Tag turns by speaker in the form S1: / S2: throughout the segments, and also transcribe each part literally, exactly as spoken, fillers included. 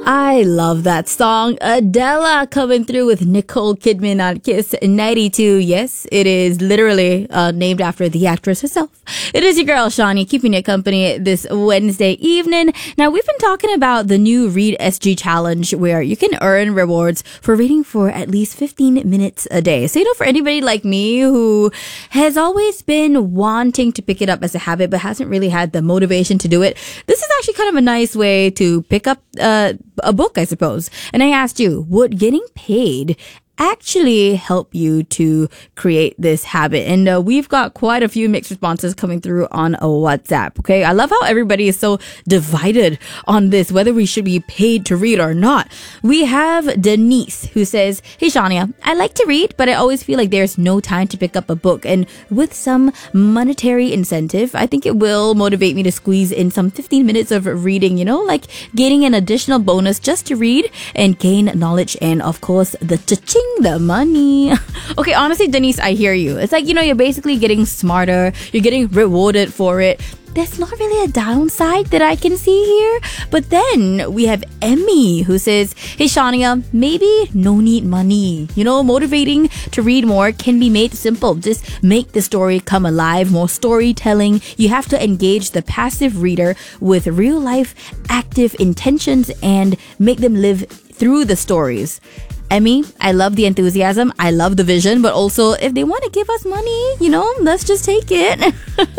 S1: I love that song. Adele coming through with Nicole Kidman on Kiss ninety-two. Yes, it is literally uh, named after the actress herself. It is your girl, Shani, keeping you company this Wednesday evening. Now, we've been talking about the new Read S G Challenge where you can earn rewards for reading for at least fifteen minutes a day. So, you know, for anybody like me who has always been wanting to pick it up as a habit but hasn't really had the motivation to do it, this is actually kind of a nice way to pick up uh, a book, I suppose. And I asked you, would getting paid actually help you to create this habit? And uh, we've got quite a few mixed responses coming through on a WhatsApp. Okay, I love how everybody is so divided on this, whether we should be paid to read or not. We have Denise who says, "Hey Shania, I like to read, but I always feel like there's no time to pick up a book. And with some monetary incentive, I think it will motivate me to squeeze in some fifteen minutes of reading, you know, like getting an additional bonus just to read and gain knowledge and, of course, the cha-ching, the money." Okay, honestly, Denise, I hear you. It's like, you know, you're basically getting smarter. You're getting rewarded for it. There's not really a downside that I can see here. But then we have Emmy who says, "Hey Shania, maybe no need money. You know, motivating to read more can be made simple. Just make the story come alive, more storytelling. You have to engage the passive reader with real life active intentions and make them live through the stories." Emmy, I love the enthusiasm. I love the vision, but also if they want to give us money, you know, let's just take it.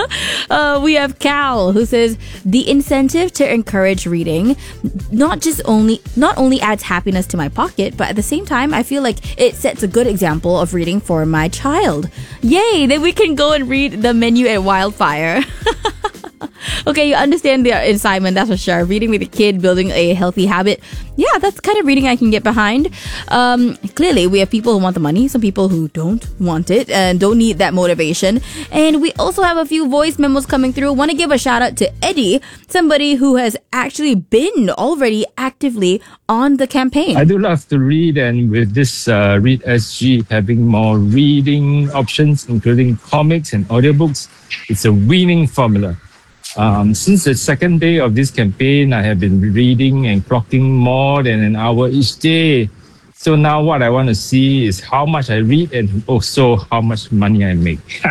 S1: uh, we have Cal who says the incentive to encourage reading not just only not only adds happiness to my pocket, but at the same time, I feel like it sets a good example of reading for my child. Yay! Then we can go and read the menu at Wildfire. Okay, you understand the assignment, that's for sure. Reading with a kid, building a healthy habit. Yeah, that's kind of reading I can get behind. Um, clearly, we have people who want the money, some people who don't want it and don't need that motivation. And we also have a few voice memos coming through. Want to give a shout out to Eddie, somebody who has actually been already actively on the campaign.
S2: I do love to read, and with this uh, Read S G having more reading options, including comics and audiobooks, it's a winning formula. Um, since the second day of this campaign, I have been reading and clocking more than an hour each day. So now what I want to see is how much I read and also how much money I make.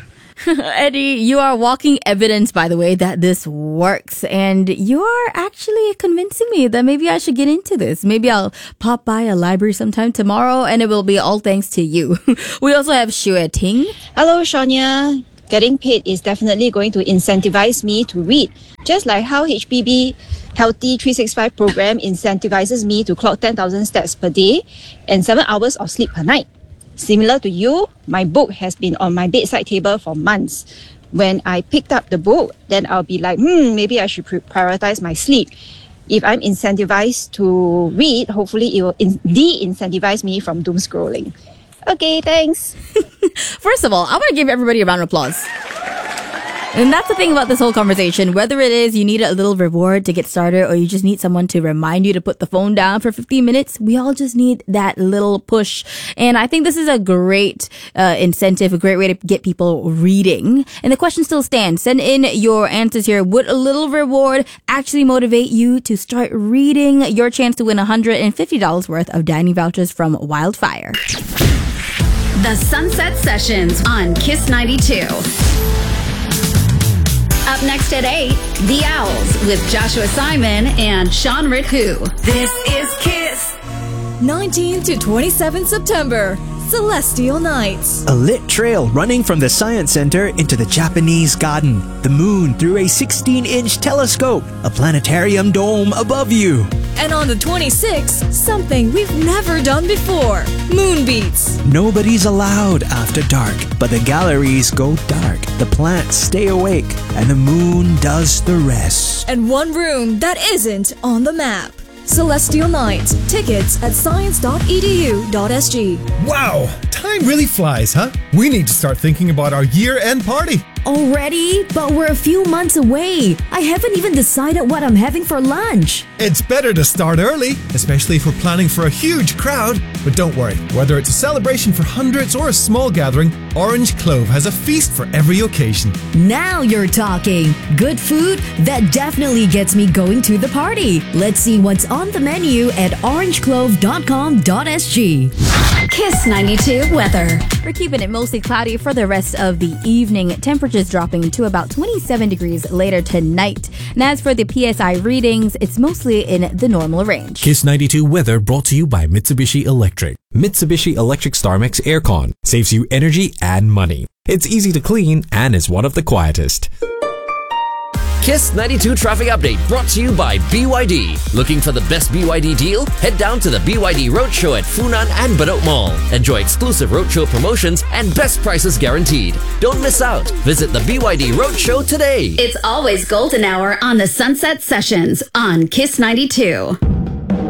S1: Eddie, you are walking evidence, by the way, that this works. And you are actually convincing me that maybe I should get into this. Maybe I'll pop by a library sometime tomorrow and it will be all thanks to you. We also have Xue Ting.
S3: Hello, Shania. Getting paid is definitely going to incentivize me to read. Just like how H P B Healthy three sixty-five program incentivizes me to clock ten thousand steps per day and seven hours of sleep per night. Similar to you, my book has been on my bedside table for months. When I picked up the book, then I'll be like, hmm, maybe I should prioritize my sleep. If I'm incentivized to read, hopefully it will in- de-incentivize me from doom scrolling. Okay, thanks.
S1: First of all, I want to give everybody a round of applause. And that's the thing about this whole conversation. Whether it is you need a little reward to get started or you just need someone to remind you to put the phone down for fifteen minutes, we all just need that little push. And I think this is a great uh, incentive, a great way to get people reading. And the question still stands. Send in your answers here. Would a little reward actually motivate you to start reading? Your chance to win one hundred fifty dollars worth of dining vouchers from Wildfire.
S4: The Sunset Sessions on Kiss ninety-two. Up next at eight, The Owls with Joshua Simon and Sean Rithu.
S5: This is Kiss.
S6: nineteenth to twenty-seventh September, Celestial Nights.
S7: A lit trail running from the Science Center into the Japanese garden, the moon through a sixteen-inch telescope, a planetarium dome above you.
S6: And on the twenty-sixth, something we've never done before, Moonbeats.
S7: Nobody's allowed after dark, but the galleries go dark, the plants stay awake, and the moon does the rest.
S6: And one room that isn't on the map. Celestial Nights. Tickets at science dot e d u dot s g.
S8: Wow, time really flies, huh? We need to start thinking about our year-end party.
S9: Already? But we're a few months away. I haven't even decided what I'm having for lunch.
S8: It's better to start early, especially if we're planning for a huge crowd. But don't worry, whether it's a celebration for hundreds or a small gathering, Orange Clove has a feast for every occasion.
S9: Now you're talking. Good food that definitely gets me going to the party. Let's see what's on the menu at orange clove dot com dot s g.
S4: Kiss ninety-two weather.
S1: We're keeping it mostly cloudy for the rest of the evening. Temperatures dropping to about twenty-seven degrees later tonight. And as for the P S I readings, it's mostly in the normal range.
S10: Kiss ninety-two weather brought to you by Mitsubishi Electric. Mitsubishi Electric StarMax Aircon saves you energy and money. It's easy to clean and is one of the quietest.
S11: Kiss ninety-two traffic update brought to you by B Y D. Looking for the best B Y D deal? Head down to the B Y D Roadshow at Funan and Bedok Mall. Enjoy exclusive roadshow promotions and best prices guaranteed. Don't miss out. Visit the B Y D Roadshow today.
S4: It's always golden hour on the Sunset Sessions on Kiss ninety-two.